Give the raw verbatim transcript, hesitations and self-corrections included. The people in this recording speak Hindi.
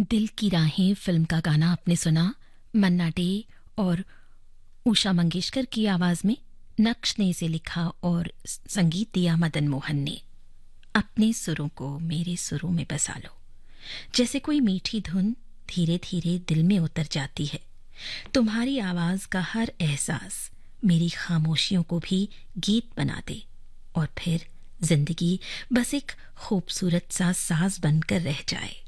दिल की राहें फिल्म का गाना आपने सुना। मन्ना डे और उषा मंगेशकर की आवाज में नक्श ने इसे लिखा और संगीत दिया मदन मोहन ने। अपने सुरों को मेरे सुरों में बसा लो। जैसे कोई मीठी धुन धीरे धीरे दिल में उतर जाती है। तुम्हारी आवाज का हर एहसास मेरी खामोशियों को भी गीत बना दे और फिर जिंदगी बस एक खूबसूरत सा साज बनकर रह जाए।